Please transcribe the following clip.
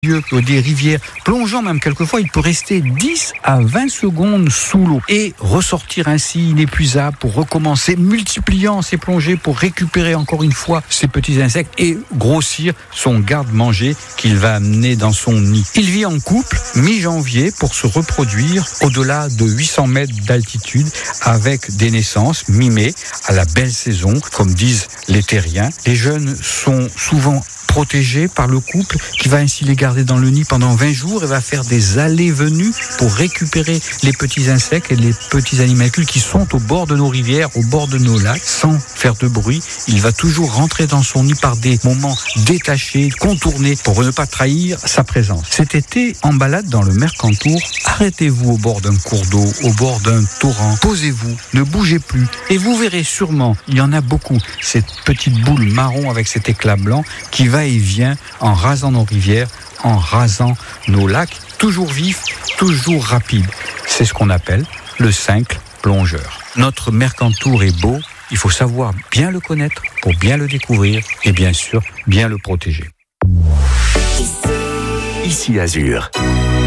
des rivières, plongeant même quelquefois, il peut rester 10 à 20 secondes sous l'eau et ressortir ainsi inépuisable pour recommencer, multipliant ses plongées pour récupérer encore une fois ces petits insectes et grossir son garde-manger qu'il va amener dans son nid. Il vit en couple mi-janvier pour se reproduire au-delà de 800 mètres d'altitude avec des naissances mi-mai à la belle saison, comme disent les terriens. Les jeunes sont souvent protégés par le couple qui va ainsi les garder dans le nid pendant 20 jours et va faire des allées-venues pour récupérer les petits insectes et les petits animalcules qui sont au bord de nos rivières, au bord de nos lacs, sans faire de bruit. Il va toujours rentrer dans son nid par des moments détachés, contournés pour ne pas trahir sa présence. Cet été, en balade dans le Mercantour, arrêtez-vous au bord d'un cours d'eau, au bord d'un torrent, posez-vous, ne bougez plus et vous verrez sûrement, il y en a beaucoup, cette petite boule marron avec cet éclat blanc qui va et vient en rasant nos rivières, en rasant nos lacs, toujours vifs, toujours rapides. C'est ce qu'on appelle le cincle plongeur. Notre Mercantour est beau, il faut savoir bien le connaître pour bien le découvrir et bien sûr bien le protéger. Ici Azur.